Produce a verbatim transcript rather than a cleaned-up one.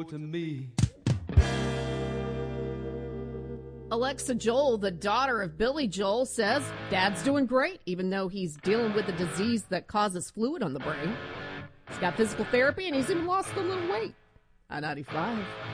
more to me. Alexa Joel, the daughter of Billy Joel, says Dad's doing great, even though he's dealing with a disease that causes fluid on the brain. He's got physical therapy, and he's even lost a little weight. I ninety-five.